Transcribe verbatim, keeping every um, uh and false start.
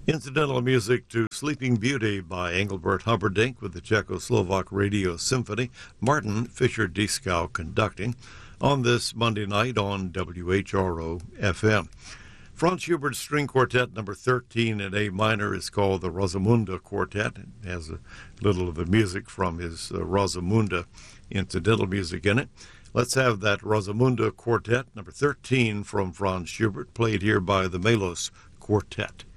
Incidental music to Sleeping Beauty by Engelbert Humperdinck with the Czechoslovak Radio Symphony, Martin Fischer-Dieskau conducting, on this Monday night on W H R O F M. Franz Schubert's String Quartet number thirteen in A minor is called the Rosamunde Quartet. It has a little of the music from his uh, Rosamunde incidental music in it. Let's have that Rosamunde Quartet number thirteen from Franz Schubert, played here by the Melos Quartet.